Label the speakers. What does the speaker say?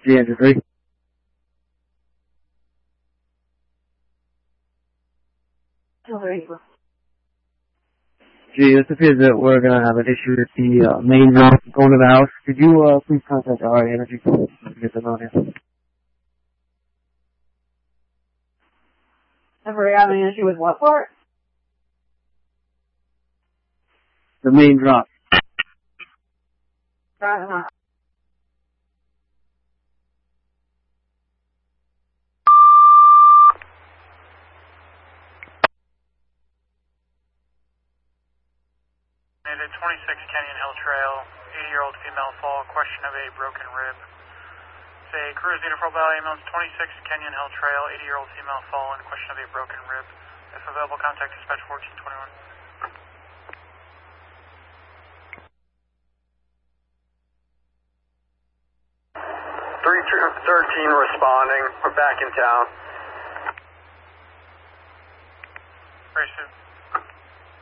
Speaker 1: G engine 3. Gee, it appears that we're going to have an issue with the main drop going to the house. Could you please contact our energy to get them on here?
Speaker 2: Ever having an issue with what part?
Speaker 1: The main drop.
Speaker 3: At 26 Canyon Hill Trail, 80-year-old female fall, question of a broken rib. Say, Cruise Uniform Valley Ambulance, 26 Canyon Hill Trail, 80-year-old female fall, and question of a broken rib. If available, contact dispatch 1421. 313 responding. We're back in town. Race